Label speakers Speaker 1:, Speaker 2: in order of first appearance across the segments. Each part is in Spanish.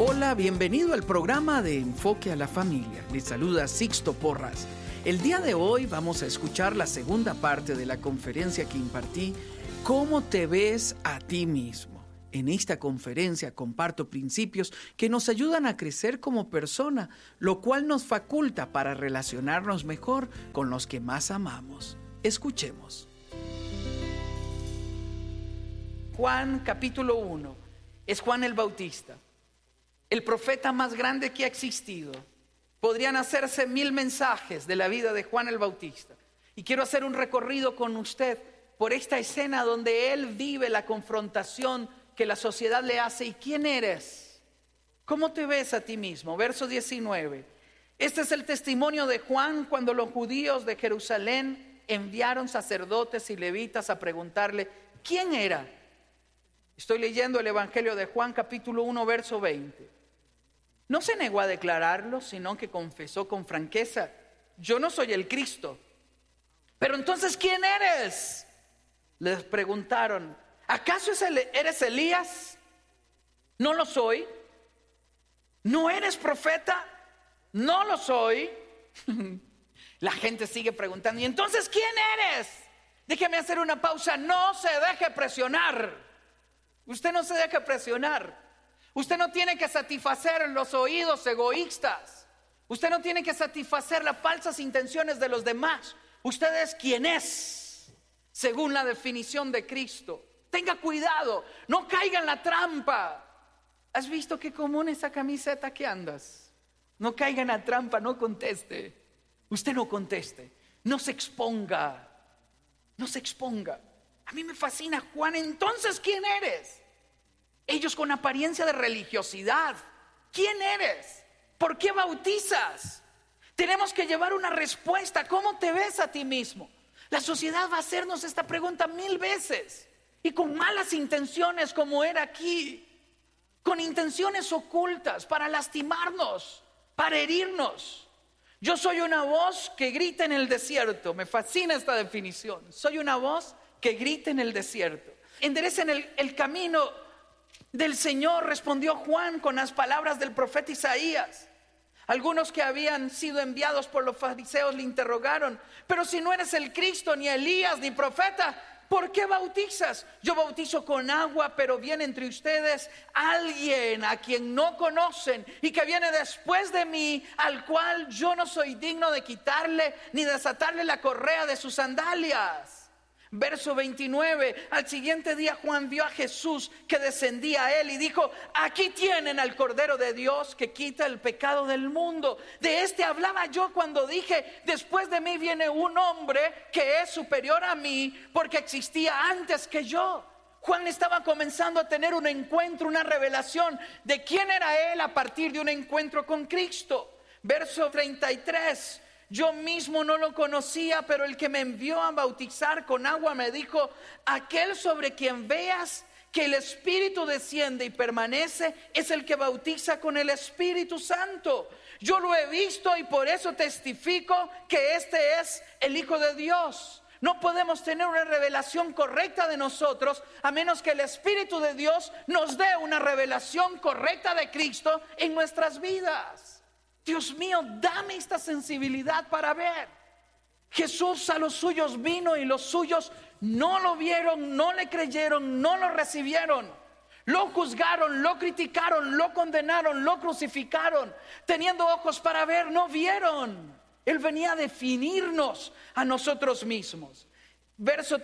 Speaker 1: Hola, bienvenido al programa de Enfoque a la Familia. Les saluda Sixto Porras. El día de hoy vamos a escuchar la segunda parte de la conferencia que impartí, ¿Cómo te ves a ti mismo? En esta conferencia comparto principios que nos ayudan a crecer como persona, lo cual nos faculta para relacionarnos mejor con los que más amamos. Escuchemos. Juan capítulo 1. Es Juan el Bautista, el profeta más grande que ha existido. Podrían hacerse 1000 mensajes de la vida de Juan el Bautista. Y quiero hacer un recorrido con usted por esta escena donde él vive la confrontación que la sociedad le hace. ¿Y quién eres? ¿Cómo te ves a ti mismo? Verso 19. Este es el testimonio de Juan cuando los judíos de Jerusalén enviaron sacerdotes y levitas a preguntarle ¿quién era? Estoy leyendo el Evangelio de Juan capítulo 1 verso 20. No se negó a declararlo, sino que confesó con franqueza: yo no soy el Cristo. Pero entonces, ¿quién eres? Les preguntaron: ¿acaso eres Elías? No lo soy. ¿No eres profeta? No lo soy. La gente sigue preguntando: ¿y entonces quién eres? Déjeme hacer una pausa. No se deje presionar. Usted no se deje presionar. Usted no tiene que satisfacer los oídos egoístas. Usted no tiene que satisfacer las falsas intenciones de los demás. Usted es quien es, según la definición de Cristo. Tenga cuidado, no caiga en la trampa. ¿Has visto qué común esa camiseta que andas? No caiga en la trampa, no conteste. Usted no conteste, no se exponga. No se exponga. A mí me fascina Juan. Entonces, ¿quién eres? Ellos con apariencia de religiosidad. ¿Quién eres? ¿Por qué bautizas? Tenemos que llevar una respuesta. ¿Cómo te ves a ti mismo? La sociedad va a hacernos esta pregunta 1000 veces. Y con malas intenciones como era aquí. Con intenciones ocultas para lastimarnos, para herirnos. Yo soy una voz que grita en el desierto. Me fascina esta definición. Soy una voz que grita en el desierto. Enderecen el camino del Señor, respondió Juan con las palabras del profeta Isaías. Algunos que habían sido enviados por los fariseos le interrogaron: pero si no eres el Cristo, ni Elías, ni profeta, ¿por qué bautizas? Yo bautizo con agua, pero viene entre ustedes alguien a quien no conocen y que viene después de mí, al cual yo no soy digno de quitarle ni desatarle la correa de sus sandalias. Verso 29, al siguiente día Juan vio a Jesús que descendía a él y dijo: aquí tienen al Cordero de Dios que quita el pecado del mundo. De este hablaba yo cuando dije: después de mí viene un hombre que es superior a mí, porque existía antes que yo. Juan estaba comenzando a tener un encuentro, una revelación de quién era él a partir de un encuentro con Cristo. Verso 33. Yo mismo no lo conocía, pero el que me envió a bautizar con agua me dijo: aquel sobre quien veas que el Espíritu desciende y permanece es el que bautiza con el Espíritu Santo. Yo lo he visto y por eso testifico que este es el Hijo de Dios. No podemos tener una revelación correcta de nosotros a menos que el Espíritu de Dios nos dé una revelación correcta de Cristo en nuestras vidas. Dios mío, dame esta sensibilidad para ver. Jesús a los suyos vino y los suyos no lo vieron, no le creyeron, no lo recibieron. Lo juzgaron, lo criticaron, lo condenaron, lo crucificaron. Teniendo ojos para ver, no vieron. Él venía a definirnos a nosotros mismos. Verso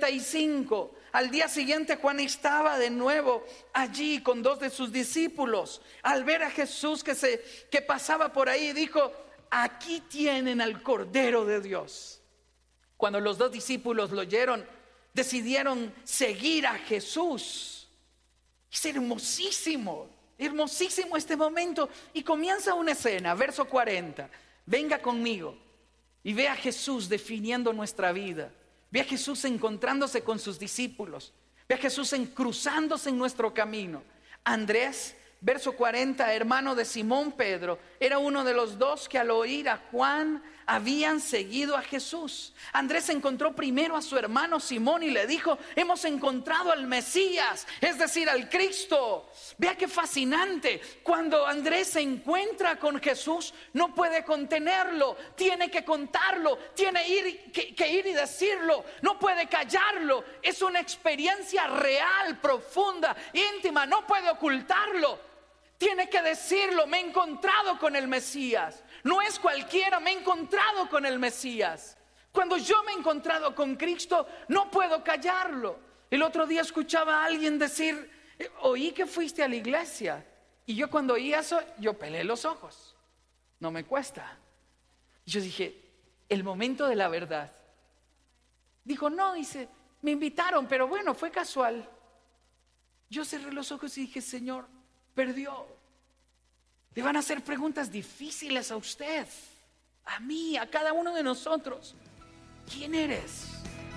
Speaker 1: 35, al día siguiente Juan estaba de nuevo allí con 2 de sus discípulos. Al ver a Jesús que pasaba por ahí, dijo: aquí tienen al Cordero de Dios. Cuando los 2 discípulos lo oyeron, decidieron seguir a Jesús. Es hermosísimo, hermosísimo este momento. Y comienza una escena, verso 40. Venga conmigo y ve a Jesús definiendo nuestra vida. Ve a Jesús encontrándose con sus discípulos. Ve a Jesús cruzándose en nuestro camino. Andrés, verso 40, hermano de Simón Pedro, era uno de los 2 que al oír a Juan habían seguido a Jesús. Andrés encontró primero a su hermano Simón y le dijo: hemos encontrado al Mesías, es decir, al Cristo. Vea qué fascinante. Cuando Andrés se encuentra con Jesús, no puede contenerlo, tiene que contarlo, tiene que ir y decirlo, no puede callarlo. Es una experiencia real, profunda, íntima, no puede ocultarlo. Tiene que decirlo: me he encontrado con el Mesías. No es cualquiera, me he encontrado con el Mesías. Cuando yo me he encontrado con Cristo, no puedo callarlo. El otro día escuchaba a alguien decir: oí que fuiste a la iglesia. Y yo cuando oí eso, yo pelé los ojos. No me cuesta. Y yo dije: el momento de la verdad. Dijo: no, dice, me invitaron, pero bueno, fue casual. Yo cerré los ojos y dije: Señor, perdió. Le van a hacer preguntas difíciles a usted, a mí, a cada uno de nosotros. ¿Quién eres?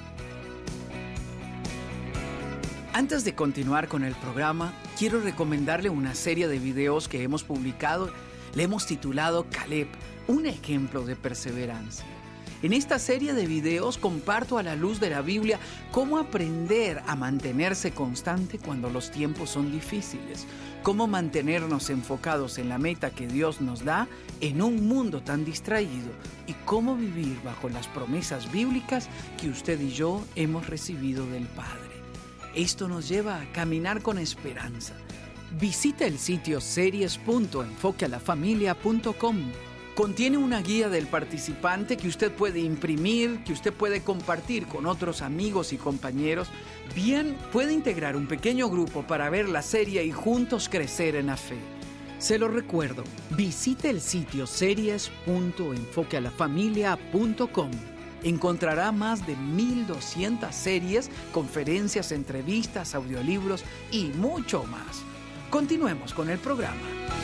Speaker 1: Antes de continuar con el programa, quiero recomendarle una serie de videos que hemos publicado. Le hemos titulado Caleb, un ejemplo de perseverancia. En esta serie de videos comparto a la luz de la Biblia cómo aprender a mantenerse constante cuando los tiempos son difíciles, cómo mantenernos enfocados en la meta que Dios nos da en un mundo tan distraído y cómo vivir bajo las promesas bíblicas que usted y yo hemos recibido del Padre. Esto nos lleva a caminar con esperanza. Visita el sitio series.enfoquealafamilia.com. Contiene una guía del participante que usted puede imprimir, que usted puede compartir con otros amigos y compañeros. Bien, puede integrar un pequeño grupo para ver la serie y juntos crecer en la fe. Se lo recuerdo, visite el sitio series.enfoquealafamilia.com. Encontrará más de 1,200 series, conferencias, entrevistas, audiolibros y mucho más. Continuemos con el programa.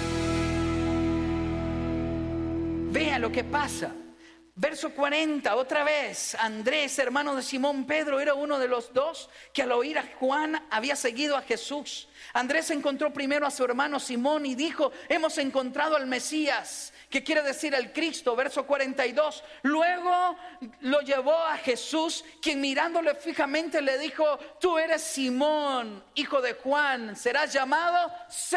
Speaker 1: Vea lo que pasa. Verso 40, otra vez. Andrés, hermano de Simón Pedro, era uno de los dos que al oír a Juan había seguido a Jesús. Andrés encontró primero a su hermano Simón y dijo: hemos encontrado al Mesías, que quiere decir el Cristo. Verso 42. Luego lo llevó a Jesús, quien mirándole fijamente le dijo: tú eres Simón, hijo de Juan, serás llamado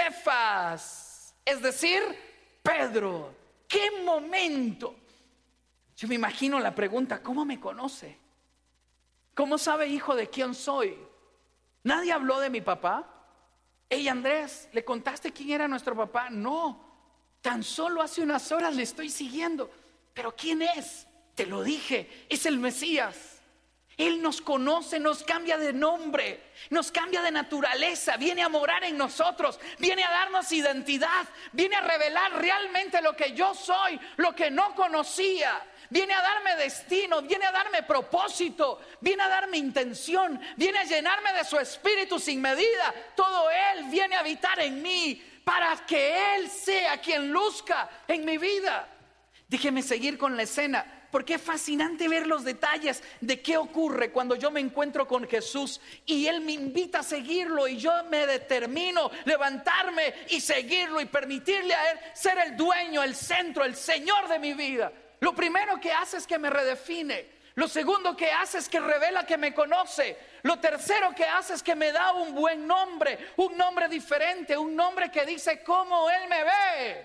Speaker 1: Cefas, es decir, Pedro. ¡Qué momento! Yo me imagino la pregunta: ¿cómo me conoce? ¿Cómo sabe, hijo, de quién soy? ¿Nadie habló de mi papá? Hey, Andrés, ¿le contaste quién era nuestro papá? No, tan solo hace unas horas le estoy siguiendo. ¿Pero quién es? Te lo dije, es el Mesías. Él nos conoce, nos cambia de nombre, nos cambia de naturaleza, viene a morar en nosotros, viene a darnos identidad, viene a revelar realmente lo que yo soy, lo que no conocía. Viene a darme destino, viene a darme propósito, viene a darme intención, viene a llenarme de su espíritu sin medida. Todo Él viene a habitar en mí para que Él sea quien luzca en mi vida. Déjeme seguir con la escena, porque es fascinante ver los detalles de qué ocurre cuando yo me encuentro con Jesús y Él me invita a seguirlo y yo me determino levantarme y seguirlo y permitirle a Él ser el dueño, el centro, el Señor de mi vida. Lo primero que hace es que me redefine. Lo segundo que hace es que revela que me conoce. Lo tercero que hace es que me da un buen nombre, un nombre diferente, un nombre que dice cómo Él me ve.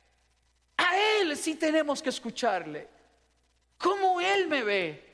Speaker 1: A Él sí tenemos que escucharle. ¿Cómo Él me ve?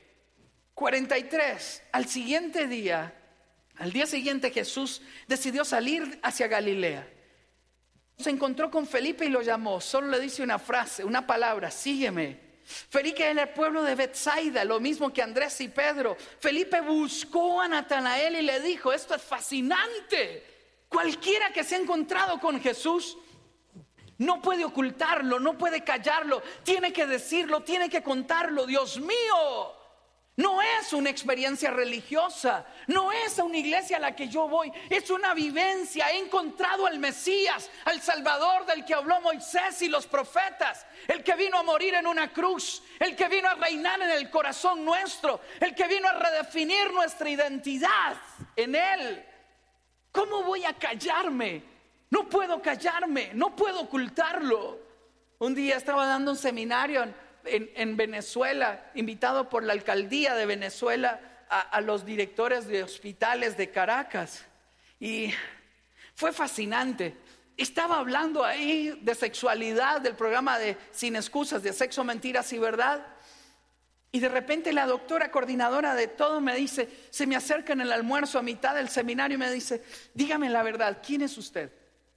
Speaker 1: 43. Al día siguiente Jesús decidió salir hacia Galilea. Se encontró con Felipe y lo llamó. Solo le dice una frase, una palabra: sígueme. Felipe era el pueblo de Betsaida, lo mismo que Andrés y Pedro. Felipe buscó a Natanael y le dijo: esto es fascinante. Cualquiera que se ha encontrado con Jesús no puede ocultarlo, no puede callarlo, tiene que decirlo, tiene que contarlo. Dios mío, no es una experiencia religiosa, no es a una iglesia a la que yo voy, es una vivencia. He encontrado al Mesías, al Salvador del que habló Moisés y los profetas, el que vino a morir en una cruz, el que vino a reinar en el corazón nuestro, el que vino a redefinir nuestra identidad en Él. ¿Cómo voy a callarme? No puedo callarme, no puedo ocultarlo. Un día estaba dando un seminario en Venezuela, invitado por la alcaldía de Venezuela a los directores de hospitales de Caracas. Y fue fascinante. Estaba hablando ahí de sexualidad, del programa de Sin Excusas, de Sexo, Mentiras y Verdad. Y de repente la doctora coordinadora de todo me dice, se me acerca en el almuerzo a mitad del seminario y me dice, dígame la verdad, ¿quién es usted?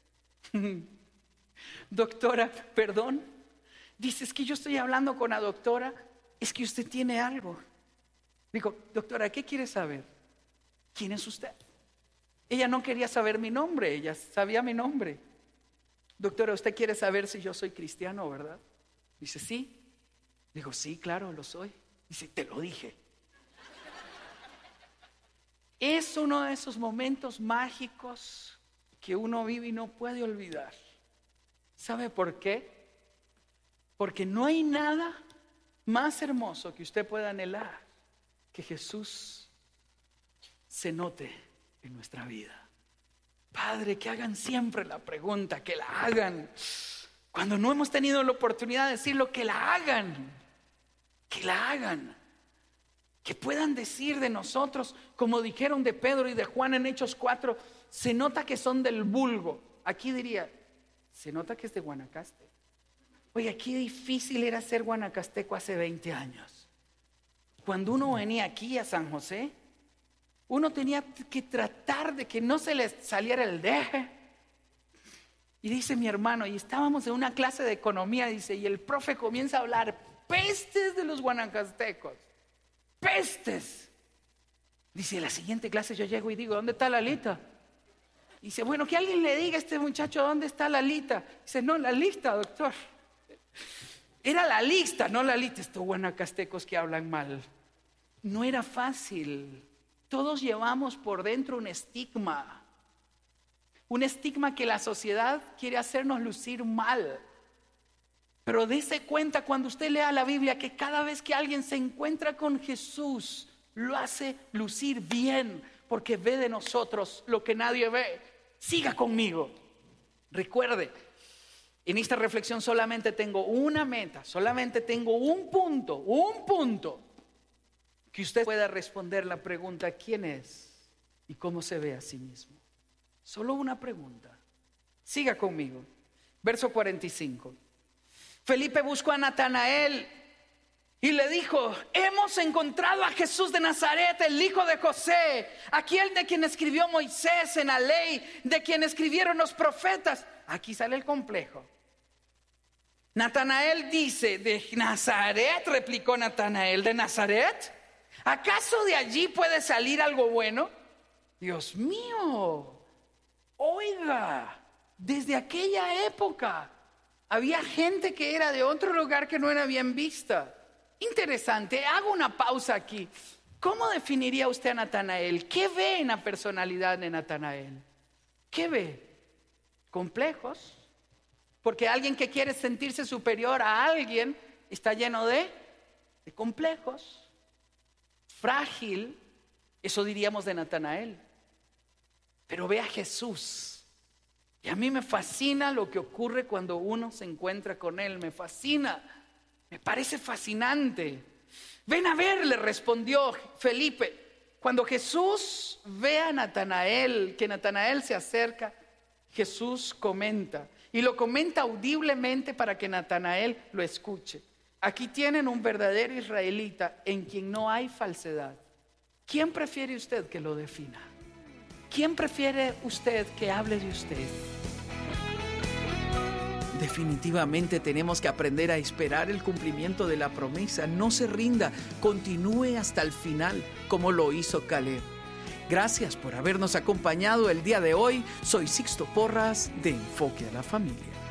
Speaker 1: Doctora, perdón. Dice, es que yo estoy hablando con la doctora, es que usted tiene algo. Digo, doctora, ¿qué quiere saber? ¿Quién es usted? Ella no quería saber mi nombre, ella sabía mi nombre. Doctora, ¿usted quiere saber si yo soy cristiano, verdad? Dice, sí. Digo, sí, claro, lo soy. Dice, te lo dije. Es uno de esos momentos mágicos que uno vive y no puede olvidar. ¿Sabe por qué? Porque no hay nada más hermoso que usted pueda anhelar que Jesús se note en nuestra vida. Padre, que hagan siempre la pregunta, que la hagan. Cuando no hemos tenido la oportunidad de decirlo, que la hagan. Que la hagan. Que puedan decir de nosotros, como dijeron de Pedro y de Juan en Hechos 4, se nota que son del vulgo. Aquí diría, se nota que es de Guanacaste. Oye, qué difícil era ser guanacasteco hace 20 años. Cuando uno venía aquí a San José, uno tenía que tratar de que no se les saliera el deje. Y dice mi hermano, y estábamos en una clase de economía, dice, y el profe comienza a hablar pestes de los guanacastecos. Pestes. Dice, la siguiente clase yo llego y digo, ¿dónde está Lalita? Dice, bueno, que alguien le diga a este muchacho dónde está Lalita. Dice, no, la lista, doctor. Era la lista, no la lista. Estos guanacastecos que hablan mal. No era fácil. Todos llevamos por dentro un estigma. Un estigma que la sociedad quiere hacernos lucir mal. Pero dése cuenta cuando usted lea la Biblia que cada vez que alguien se encuentra con Jesús, lo hace lucir bien, porque ve de nosotros lo que nadie ve. Siga conmigo. Recuerde, en esta reflexión solamente tengo una meta, solamente tengo un punto, que usted pueda responder la pregunta, ¿quién es y cómo se ve a sí mismo? Solo una pregunta. Siga conmigo. Verso 45. Felipe buscó a Natanael y le dijo, hemos encontrado a Jesús de Nazaret, el hijo de José, aquel de quien escribió Moisés en la ley, de quien escribieron los profetas. Aquí sale el complejo. Natanael dice, ¿de Nazaret? Replicó Natanael, ¿de Nazaret? ¿Acaso de allí puede salir algo bueno? Dios mío, oiga, desde aquella época había gente que era de otro lugar que no era bien vista. Interesante, hago una pausa aquí. ¿Cómo definiría usted a Natanael? ¿Qué ve en la personalidad de Natanael? ¿Qué ve? ¿Complejos? Porque alguien que quiere sentirse superior a alguien está lleno de complejos. Frágil, eso diríamos de Natanael. Pero ve a Jesús. Y a mí me fascina lo que ocurre cuando uno se encuentra con Él. Me fascina, me parece fascinante. Ven a ver, le respondió Felipe. Cuando Jesús ve a Natanael, que Natanael se acerca, Jesús comenta. Y lo comenta audiblemente para que Natanael lo escuche. Aquí tienen un verdadero israelita en quien no hay falsedad. ¿Quién prefiere usted que lo defina? ¿Quién prefiere usted que hable de usted? Definitivamente tenemos que aprender a esperar el cumplimiento de la promesa. No se rinda, continúe hasta el final, como lo hizo Caleb. Gracias por habernos acompañado el día de hoy. Soy Sixto Porras de Enfoque a la Familia.